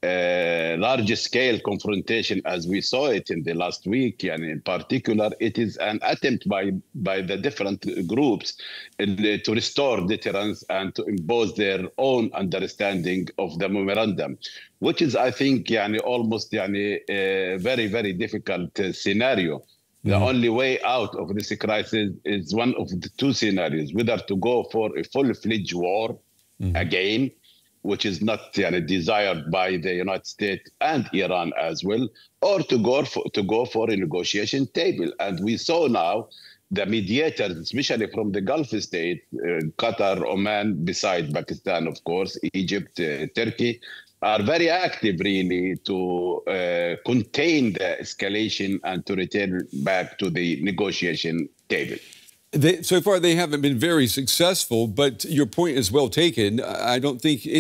large-scale confrontation as we saw it in the last week, and in particular, it is an attempt by the different groups to restore deterrence and to impose their own understanding of the memorandum, which is, I think, almost a very, very difficult scenario. The only way out of this crisis is one of the two scenarios, whether to go for a full-fledged war again, which is not desired by the United States and Iran as well, or to go for a negotiation table. And we saw now the mediators, especially from the Gulf state, Qatar, Oman, beside Pakistan, of course, Egypt, Turkey, are very active really to contain the escalation and to return back to the negotiation table. So far, they haven't been very successful, but your point is well taken. I don't think